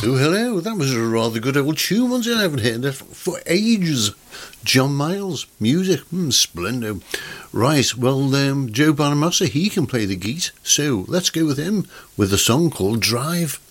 Oh, hello. That was a rather good old tune, wasn't it? I haven't heard that for ages. John Miles, music, splendid. Right, well, Joe Bonamassa, he can play the geet, so let's go with him with a song called Drive.